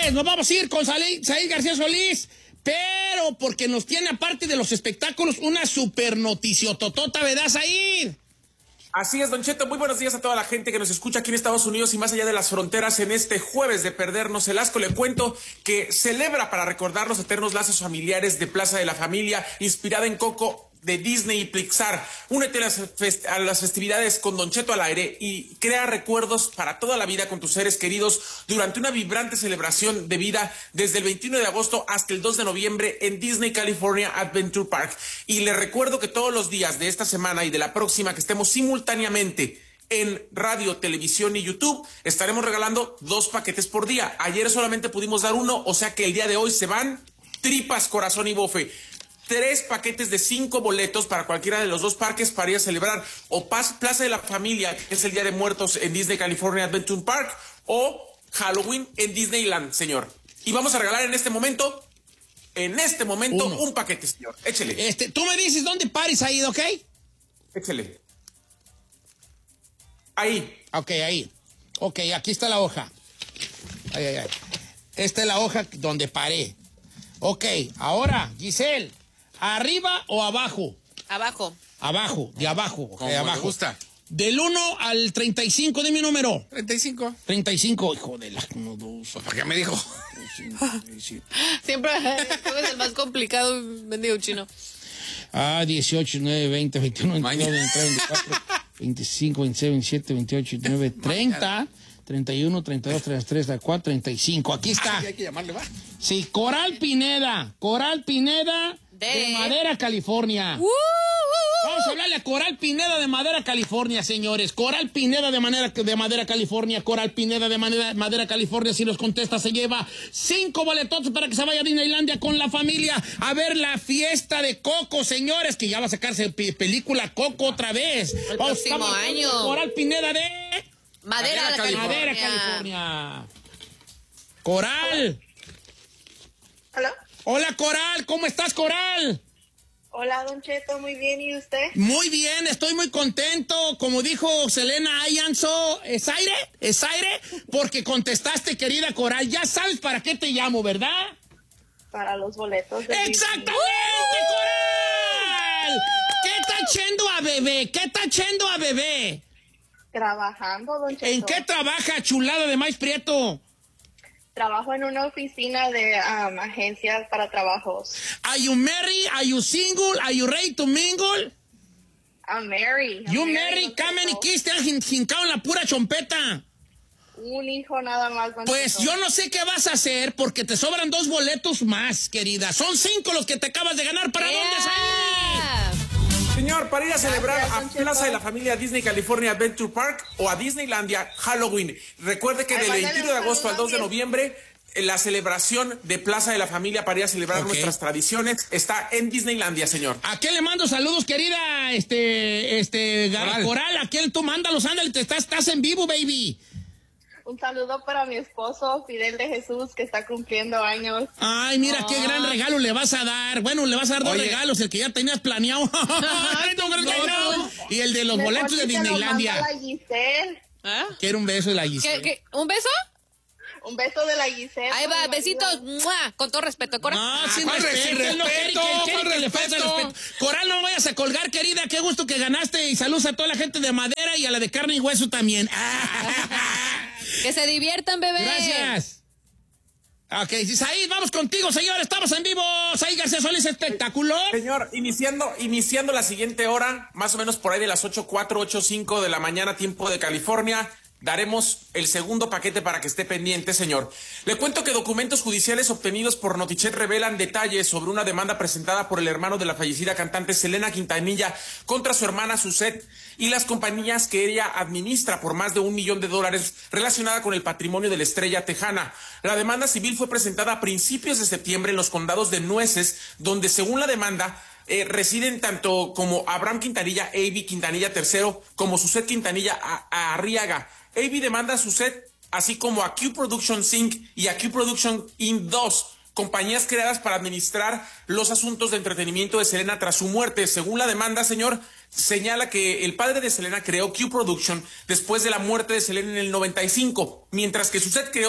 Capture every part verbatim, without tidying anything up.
señores, nos vamos a ir con Said García Solís, pero porque nos tiene, aparte de los espectáculos, una super noticiototota, ¿verdad, Said? Así es, Don Cheto, muy buenos días a toda la gente que nos escucha aquí en Estados Unidos y más allá de las fronteras en este jueves de perdernos el asco. Le cuento que celebra para recordar los eternos lazos familiares de Plaza de la Familia, inspirada en Coco de Disney y Pixar. Únete a las, fest a las festividades con Don Cheto al aire y crea recuerdos para toda la vida con tus seres queridos durante una vibrante celebración de vida desde el veintiuno de agosto hasta el dos de noviembre en Disney California Adventure Park. Y le recuerdo que todos los días de esta semana y de la próxima que estemos simultáneamente en radio, televisión y YouTube, estaremos regalando dos paquetes por día. Ayer solamente pudimos dar uno, o sea que el día de hoy se van tripas, corazón y bofe. Tres paquetes de cinco boletos para cualquiera de los dos parques para ir a celebrar o Plaza de la Familia, que es el Día de Muertos en Disney California Adventure Park, o Halloween en Disneyland, señor. Y vamos a regalar en este momento, en este momento, Uno. un paquete, señor. Échele. Este, tú me dices dónde pares ahí, ¿ok? Échele. Ahí. Ok, ahí. Ok, aquí está la hoja. Ay, ay, ay. Esta es la hoja donde paré. Ok, ahora, Giselle. ¿Arriba o abajo? Abajo. Abajo, de abajo. Como de abajo. me gusta. Del uno al treinta y cinco, dime un número. treinta y cinco. treinta y cinco, hijo de la... uno, dos, ¿Para qué me dijo? Siempre es el más complicado, bendigo chino. Ah, dieciocho, nueve, veinte, veintiuno, veintidós, veintitrés, veinticuatro, veinticinco, veintiséis, veintisiete, veintiocho, veintinueve, treinta, treinta y uno, treinta y dos, treinta y tres, treinta y cuatro, treinta y cinco. Aquí está. Ah, hay que llamarle, va. Sí, Coral Pineda. Coral Pineda de, de Madera, California. Uh, uh, uh. Vamos a hablarle a Coral Pineda de Madera, California, señores. Coral Pineda de, manera, de Madera, California. Coral Pineda de Madera, Madera, California. Si nos contesta, se lleva cinco boletotes para que se vaya a Disneylandia con la familia a ver la fiesta de Coco, señores, que ya va a sacarse película Coco otra vez. El Vamos, próximo año. Coral Pineda de Madera, Madera, California. Madera, California. Coral. ¿Hola? Hola, Coral. ¿Cómo estás, Coral? Hola, Don Cheto. Muy bien. ¿Y usted? Muy bien. Estoy muy contento. Como dijo Selena Ayanzo, ¿es aire? ¿Es aire? Porque contestaste, querida Coral. Ya sabes para qué te llamo, ¿verdad? Para los boletos. De ¡Exactamente, ¡Uh! Coral! ¿Qué está echando a bebé? ¿Qué está echando a bebé? Trabajando, Don Cheto. ¿En qué trabaja, chulada de maíz prieto? Trabajo en una oficina de um, agencias para trabajos. Are you married? Are you single? Are you ready to mingle? I'm married. I'm You married, married? How many kids te han jincado en la pura chompeta? Un hijo nada más, Don Pues Cheto. yo no sé qué vas a hacer porque te sobran dos boletos más, querida. Son cinco los que te acabas de ganar. ¿Para Yeah. dónde salen? Señor, para ir a celebrar Gracias, a Don Cheto. Plaza de la Familia Disney California Adventure Park o a Disneylandia Halloween. Recuerde que Ay, del mándale veintiuno de un agosto al saludo dos de a mi- noviembre la celebración de Plaza de la Familia para ir a celebrar Ok. nuestras tradiciones está en Disneylandia, señor. ¿A quién le mando saludos, querida? Este, este, Coral. Coral, ¿a quién tú mándalos? Ándale, te estás, estás en vivo, baby. Un saludo para mi esposo, Fidel de Jesús, que está cumpliendo años. Ay, mira Oh. qué gran regalo le vas a dar. Bueno, le vas a dar dos Oye. regalos, el que ya tenías planeado. Ay, no, creo que no. Y el de los Mejor boletos de que se lo Disneylandia. manda la Giselle. ¿Ah? Quiero un beso de la ¿Qué, Giselle. qué? ¿Un beso? Un beso de la Giselle. Ahí va, mi marido. besitos. ¡Mua! Con todo respeto, Cora. No, Ah, sin ¿cuál respeto, respeto? él no quiere, que- Respeto, quiere que le falte respeto. respeto. Coral, no vayas a colgar, querida, qué gusto que ganaste y saludos a toda la gente de Madera y a la de carne y hueso también. Que se diviertan, bebé. Gracias. Ok, Said, vamos contigo, señor, estamos en vivo. Said García Solís, espectacular. Señor, iniciando, iniciando la siguiente hora, más o menos por ahí de las ocho cuatro, ocho cinco de la mañana, tiempo de California, daremos el segundo paquete para que esté pendiente, señor. Le cuento que documentos judiciales obtenidos por Notichet revelan detalles sobre una demanda presentada por el hermano de la fallecida cantante Selena Quintanilla contra su hermana Suzette y las compañías que ella administra por más de un millón de dólares relacionada con el patrimonio de la estrella tejana. La demanda civil fue presentada a principios de septiembre en los condados de Nueces, donde según la demanda Eh, residen tanto como Abraham Quintanilla, A B Quintanilla tercero, como Suzette Quintanilla a, a Arriaga. A B demanda a Suzette, así como a Q Productions Incorporated y a Q Production Incorporated dos, compañías creadas para administrar los asuntos de entretenimiento de Selena tras su muerte. Según la demanda, señor, señala que el padre de Selena creó Q Production después de la muerte de Selena en el noventa y cinco, mientras que Suzette creó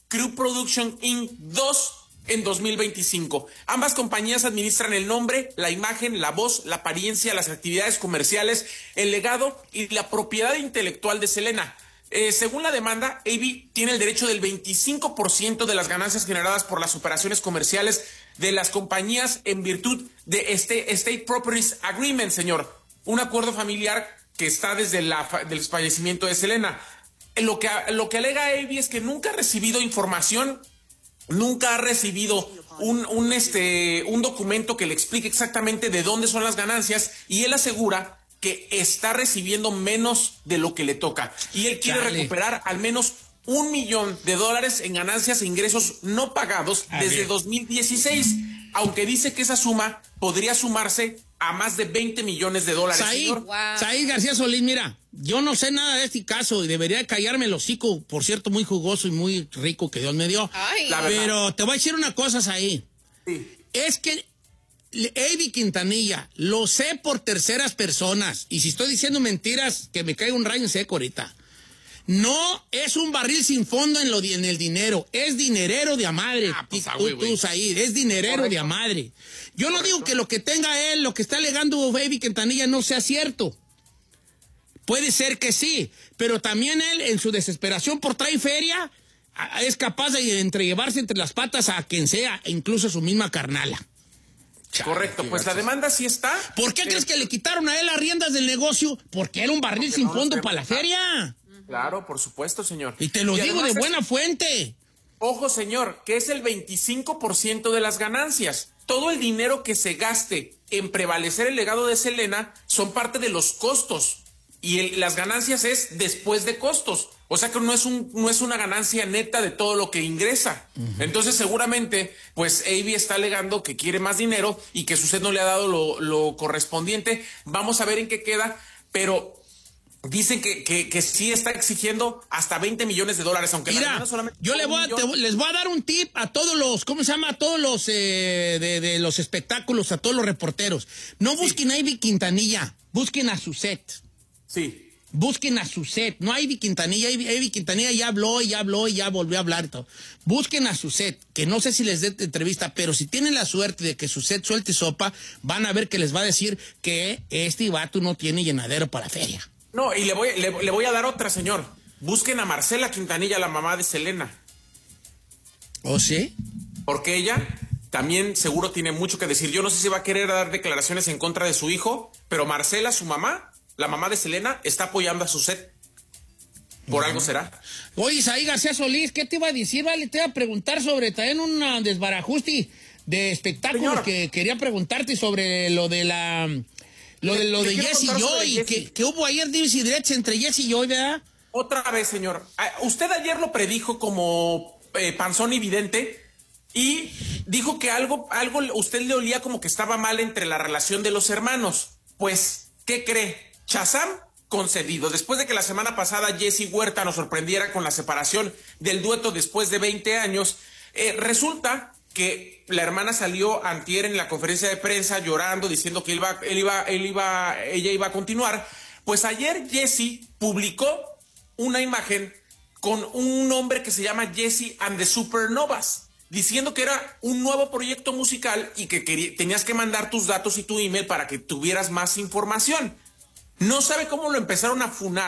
Crew Production incorporated dos en dos mil veinticinco. Ambas compañías administran el nombre, la imagen, la voz, la apariencia, las actividades comerciales, el legado y la propiedad intelectual de Selena. Eh, según la demanda, A B tiene el derecho del veinticinco por ciento de las ganancias generadas por las operaciones comerciales de las compañías en virtud de este Estate Properties Agreement, señor. Un acuerdo familiar que está desde la, del fallecimiento de Selena. Lo que, lo que alega A B es que nunca ha recibido información, nunca ha recibido un, un, este, un documento que le explique exactamente de dónde son las ganancias, y él asegura que está recibiendo menos de lo que le toca. Y él quiere Chale. recuperar al menos un millón de dólares en ganancias e ingresos no pagados a desde ver. dos mil dieciséis, aunque dice que esa suma podría sumarse a más de veinte millones de dólares. Said, wow. Said García Solís, mira, yo no sé nada de este caso y debería callarme el hocico, por cierto, muy jugoso y muy rico que Dios me dio. Ay. Pero te voy a decir una cosa, Said. Sí. Es que A B Quintanilla, lo sé por terceras personas, y si estoy diciendo mentiras, que me caiga un rayo en seco ahorita. No es un barril sin fondo en, lo, en el dinero, es dinerero de a madre. Ah, pues, tú, tú, Said, es dinerero Correcto. de a madre. Yo Correcto. no digo que lo que tenga él, lo que está alegando A B Quintanilla no sea cierto. Puede ser que sí, pero también él, en su desesperación por traer feria, es capaz de entrellevarse entre las patas a quien sea, incluso a su misma carnala. Chale, Correcto, pues la demanda sí está. ¿Por qué eh, crees que le quitaron a él las riendas del negocio? Porque era un barril sin no fondo para la feria. Claro, por supuesto, señor. Y te lo y digo de buena es, fuente. Ojo, señor, que es el veinticinco por ciento de las ganancias. Todo el dinero que se gaste en prevalecer el legado de Selena son parte de los costos. Y el, las ganancias es después de costos. O sea que no es un no es una ganancia neta de todo lo que ingresa. Uh-huh. Entonces seguramente pues A B está alegando que quiere más dinero y que Suset no le ha dado lo, lo correspondiente. Vamos a ver en qué queda, pero dicen que, que, que sí está exigiendo hasta veinte millones de dólares, aunque Mira, la solamente yo le voy a, te, les voy a dar un tip a todos los, ¿cómo se llama? A todos los eh, de, de los espectáculos, a todos los reporteros. No busquen sí. a A B Quintanilla, busquen a Suset. Sí. Busquen a Suset, no a A B Quintanilla. A B Quintanilla ya habló y ya habló y ya volvió a hablar y todo. Busquen a Suset, que no sé si les dé entrevista, pero si tienen la suerte de que Suset suelte sopa, van a ver que les va a decir que este vato no tiene llenadero para feria. No, y le voy, le, le voy a dar otra, señor. Busquen a Marcela Quintanilla, la mamá de Selena. ¿Oh, sí? Porque ella también seguro tiene mucho que decir. Yo no sé si va a querer dar declaraciones en contra de su hijo, pero Marcela, su mamá, la mamá de Selena, está apoyando a Suset. Por uh-huh. algo será. Oye, Said García Solís, ¿qué te iba a decir? Vale, te iba a preguntar sobre también un desbarajuste de espectáculos que quería preguntarte sobre lo de la... Lo de, lo de Jesse y Joy, que, que hubo ayer dimes y derechos entre Jesse y Joy, ¿verdad? Otra vez, señor. Usted ayer lo predijo como eh, panzón evidente y dijo que algo, algo usted le olía como que estaba mal entre la relación de los hermanos. Pues, ¿qué cree? Shazam concedido. Después de que la semana pasada Jesse Huerta nos sorprendiera con la separación del dueto después de veinte años, eh, resulta que la hermana salió antier en la conferencia de prensa llorando, diciendo que él iba, él iba, él iba, ella iba a continuar. Pues ayer Jesse publicó una imagen con un hombre que se llama Jesse and the Supernovas, diciendo que era un nuevo proyecto musical y que quería, tenías que mandar tus datos y tu email para que tuvieras más información. No sabe cómo lo empezaron a funar